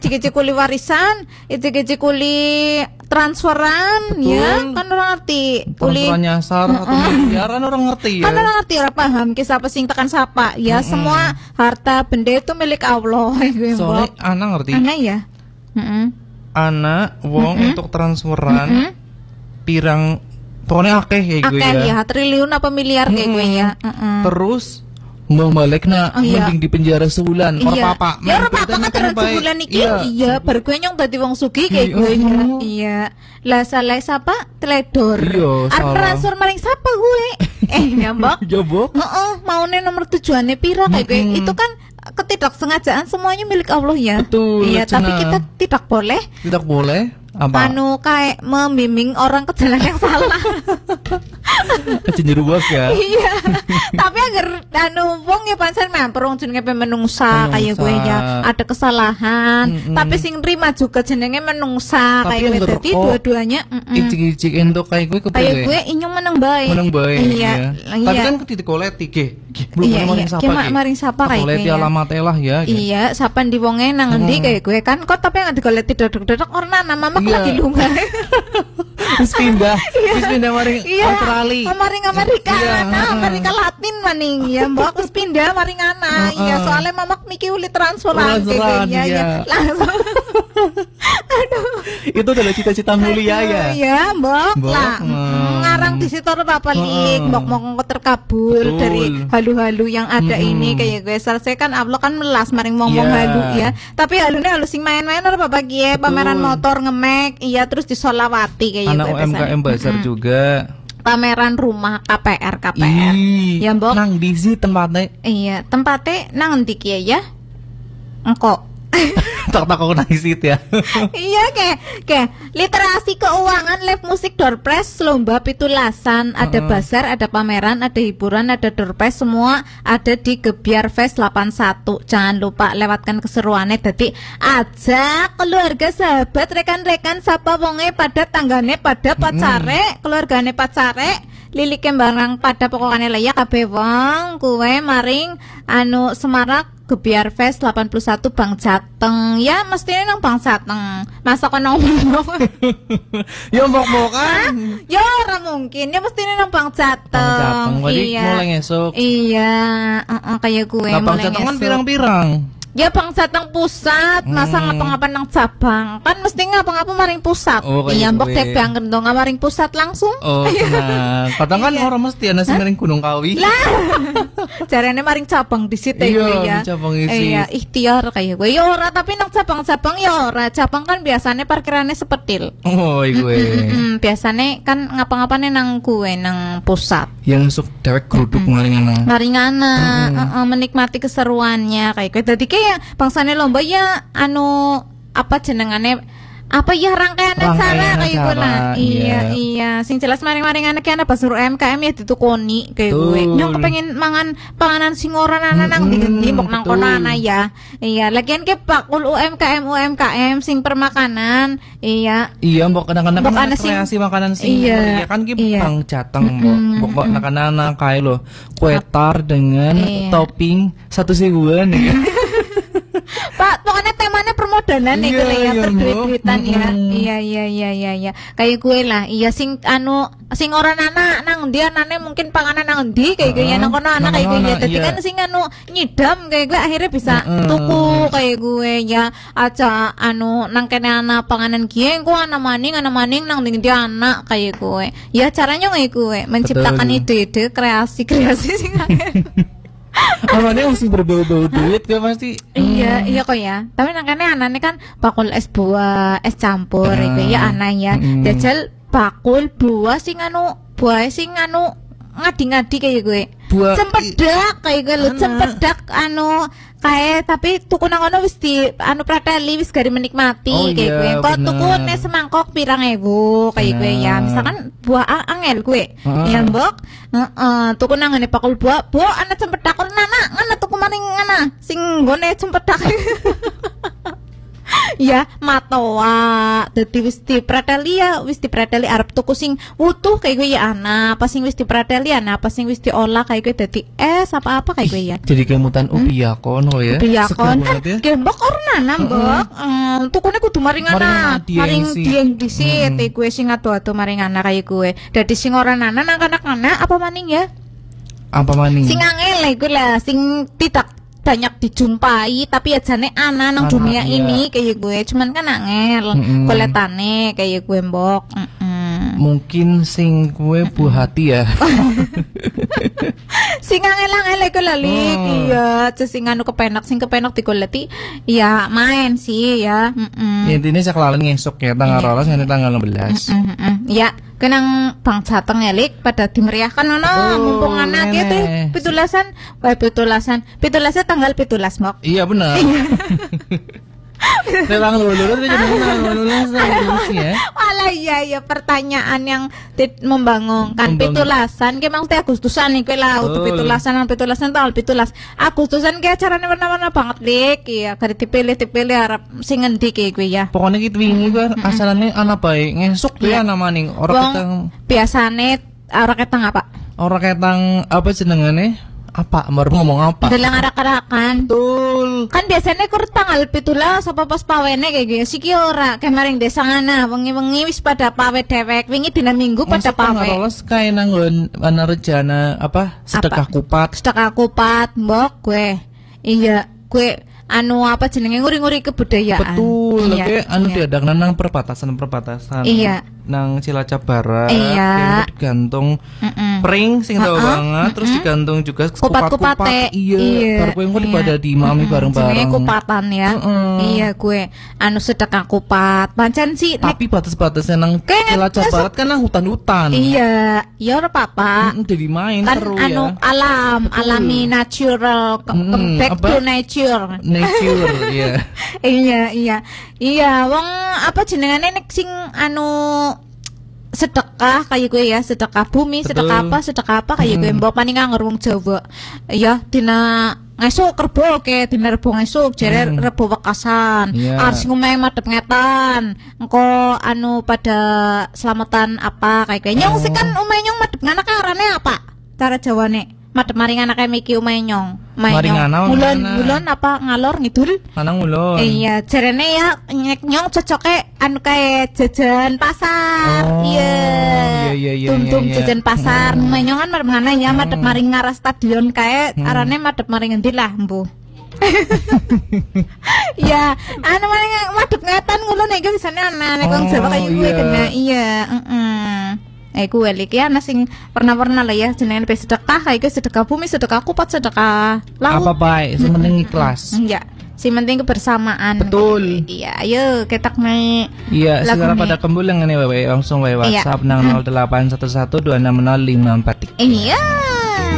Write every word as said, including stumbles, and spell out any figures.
ijik-ijik kuli warisan, ijik-ijik kuli transferan. Betul. Ya kan orang ngerti kuli transferan nyasar atau miliaran orang ngerti ya kan orang ngerti orang paham kisah pesing tekan sapa ya. Mm-mm. Semua harta benda itu milik Allah. Soalnya anak ngerti anak ya mm-mm. anak wong mm-mm. untuk transferan mm-mm. pirang pokoknya akeh ya gue akeh ya. ya triliun apa miliar kayak gue ya. Mm-mm. Terus mau balik na oh, iya. mending di penjara sebulan iya. Or papa ya orang papa kan terus sebulan iki iya, iya baru gue nyong tadi wong sugi kayak gue ya. Iya lah salah siapa teledor an transfer maling siapa gue eh nyambok jobok heeh maune nomor tujuannya pira kayak gue itu kan ketidaksengajaan semuanya milik Allah ya. Betul, iya cina. Tapi kita tidak boleh tidak boleh apa? Anu kayak membimbing orang ke jalan yang salah. Cenderung ya. Iya. Tapi agar anu wong ya pancen memper wong jenenge menungsa kayak gue ya ada kesalahan, mm-mm. tapi sing nrima juga jenenge menungsa kayak gue dadi dua-duanya icik-icik entuk kayak gue kepiye. Kayak gue inyong meneng bae. Meneng bae. Iya. Tapi kan ditikolet iki. Belum iya, maring sapa iki. Iya, maring sapa kayak gue. Goleti alamat elah ya. Iya, sapan di wonge nang endi kayak gue kan kok tapi yang digoleti dedek-dedek orna nama mak lagi lunga. Wis pindah, wis pindah maring Australia. Maring Amerika, nah Amerika Latin maning ya, mbok wis pindah maring ana. Iya, soalnya mamak miki uli transferan gitu ya. Ya, langsung. Aduh. Itu adalah cita-cita mulia ya. Iya, mbok. Lah, ngarang di situ apa lik, mbok mau terkabul dari halu-halu yang ada ini kayak gue selesaikan Allah kan melas maring ngomong halu ya. Tapi halunya halus sing main-main ora apa ya, pameran motor ngemek, iya terus disolawati kayak anak U M K M Bazar mm-hmm. juga pameran rumah K P R K P R Ii, ya mbok nang di sini tempatnya iya tempatnya nang endi ki ya engko tak tak aku nangis ya. Iya kayak kayak literasi keuangan, live musik, door prize, lomba pitulasan, ada uh-huh. bazar, ada pameran, ada hiburan, ada door prize, semua ada di Gebiar Fest delapan puluh satu. Jangan lupa lewatkan keseruannya. Jadi ajak keluarga, sahabat, rekan-rekan, sapa wonge pada tanggane, pada pacare, mm. keluargane pacare, lilike barang pada pokokane layak kabeh wong kuwe maring anu Semarak Gebiar Fest delapan puluh satu Bang Jateng. Ya mestinya nang Bang Jateng. Masa kono ngomong. Ya mbok-mbok kan. Ya ora mungkin. Ya mestinya nang Bang Jateng. Bang Jateng. Iya. Mulai esuk. Iya, heeh uh, uh, kayak gue nah, Bang Jateng kan pirang-pirang. Ya Bang Jateng pusat, masa hmm. ngapa-ngapa nang cabang. Kan mesti ngapa-ngapa maring pusat. Oh, iya mbok dek banget dong maring pusat langsung. Oh, nah. Kadang kan orang mesti ana sing maring Gunung Kawi. Lah. Jarene maring cabang di situ ya. Iya, cabang isi. Iya, ikhtiar kayak gue. Ya ora tapi nang cabang-cabang ya ora. Cabang kan biasanya parkirannya sepetil. Oh, iya gue. Biasanya kan ngapa-ngapane nang gue nang pusat. Yang sok dewek geruduk maringana. Maringana, heeh, menikmati keseruannya kayak gue. Dadi kayak bangsane lomba ya anu apa jenengane apa ya rangkaian acara kayak gue lah. Iya iya sing jelas maring-maring anak ana pas U M K M ya ditukoni kayak gue. Nyong kepengin mangan panganan sing ora ana nang ndi mbok nang kono ana ya. Iya lagian ke bakul U M K M U M K M sing permakanan. Iya. Iya mbok kadang-kadang kan kreasi makanan sing iya kan ki Bang Jateng mbok. Mbok anak-anak kae lho kue tar dengan topping satu seguan ya. Pak, pokoknya temanya permodalan nih gue ya, berduit-duitan ya. Iya iya iya iya iya. Kayak gue lah. Iya sing anu sing ora anak nang dia nane mungkin panganan nang endi kayak gue ya nang kono anak kayak gue ya. Dadi kan sing anu nyidam kayak gue akhirnya bisa tuku kayak gue ya. Aja anu nang kene anak panganan kie gue anak maning anak maning nang dia anak kayak gue. Ya caranya kayak gue menciptakan ide-ide kreasi-kreasi sing awalnya mesti berbau-bau duit kan pasti. Iya, iya kok ya. Tapi nangkane anane kan bakul es buah, es campur uh, itu ya aneh ya. Mm. Jajal bakul buah sing anu, buah sing anu ngadi-ngadi kayak gue. Buah cempedak kayak gue lho, cempedak anu kayak tapi tuku nang kono wis di anu prateli wis gari menikmati oh, kayak iya, gue. Kok tuku ne semangkok pirang ewu kayak gue ya. Misalkan buah angel gue. Uh. Ya mbok, heeh, uh, tuku nang ngene bakul buah, bu ana cempedak nana, ngana tuku maring ngana sing nggone cempedak. Ya matoa dadi wis dipreteli ya wis dipreteli arep tuku sing wutuh kayak gue ya ana apa sing wis dipreteli ana apa sing wis diolah kayak gue dadi es apa-apa kayak gue ya jadi kemutan hmm? ubiyakon lo ya ubiyakon kan gembok ornana mbok hmm, tukune kudu maringana maring dieng disit hmm. gue sing ado-ado maringana kayak gue dadi sing ora nana anak-anak apa maning ya apa maning sing angel gue lah sing tidak banyak dijumpai tapi ya jane ana nang dunia iya. Ini kayak gue cuman kan angel mm -mm. Koletane kayak gue mbok mm -mm. Mungkin sing gue bu hati ya sing angel-angel iku lali oh. Iya sing anu kepenak sing kepenak digoleti ya main sih ya mm -mm. Ya intinya saklalan ngesuk ya tanggal rolas nganti tanggal enam belas mm -mm -mm. Ya kenang bang jateng elik pada dimeriahkan ono oh, mumpung anak gitu pitulasan wae pitulasan pitulasan tanggal pitulas mok iya benar Memang lulus aja lulus ya. Walah iya ya pertanyaan yang membangunkan pitulasan ki maksudnya Agustusan iki lah untuk pitulasan pitulasan tanggal pitulas Agustusan ki acarane warna-warna banget lik ya gari dipilih-dipilih arep sing endi ki kuwi ya. Pokoknya ki wingi ku asalane ana bae ngesuk ya namane ora ketang biasane ora ketang apa? Ora ketang apa jenengane? Apa baru ngomong apa dalang arak-arakan betul kan biasanya kur tanggal pitulas apa pas pawene kayak gitu siki ora kemarin desa ngana wengi-wengi wis pada pawe dewek wingi dina minggu pada pawe lolos kae nanggon ana rencana apa sedekah apa? Kupat sedekah kupat mbok gue iya gue anu apa jenenge nguri-nguri kebudayaan betul iya, anu iya. Diadang nang perbatasan-perbatasan iya nang Cilacap Barat iya. Digantung mm -mm. pring sing tau uh -uh. banget mm -mm. terus digantung juga kupat-kupat iya, iya bar kowe engko pada di mami bareng-bareng jenenge kupatan ya uh -uh. Iya gue anu sedekah kupat pancen sih tapi batas-batasnya nang Cilacap Barat kan nang hutan-hutan iya ya ora apa-apa mm -mm, jadi main kan seru anu ya alam betul. Alami natural mm -mm. Back apa? To nature nature iya iya iya iya wong apa jenengane nek sing anu sedekah kayak gue ya sedekah bumi betul. Sedekah apa sedekah apa kayak hmm. gue mbok paning nganggur wong Jawa ya dina ngesuk kerbo ke dina rebo ngesuk jere hmm. rebo wekasan yeah. Arep ngomeh madhep ngetan engko anu pada selamatan apa kayak gue nyong oh. Sih kan umeh nyong madhep nganak arane apa cara Jawane madhep maring anake miki umeh nyong Mulon mulon apa ngalor ngidul lanang mulon iya jarene ya nyek nyong cocoke anu kae jajan pasar oh, iya iya iya tum-tum iya, iya. jajan pasar hmm. Menyongan madhep ngana ya madhep maring ngaras stadion kae hmm. Arane madhep maring endi lah mbuh ya anu maring madhep ngatan ngulon iki bisane ana nek wong Jawa kaya kuwi kena iya heeh eh gue lagi ya sing pernah-pernah lah ya jenengan pe sedekah kayak sedekah bumi sedekah kupat sedekah laut apa baik sing penting ikhlas ya si penting kebersamaan betul iya ayo ketak naik iya segera pada kembali ngene wewe langsung wewe WhatsApp nang nol delapan satu satu dua enam nol lima empat tiga iya